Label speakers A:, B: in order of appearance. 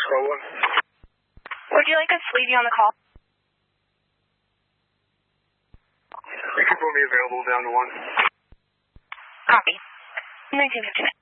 A: Call 1.
B: Would you like us to leave you on the call?
A: You can put me available down to 1.
B: Copy. 1959.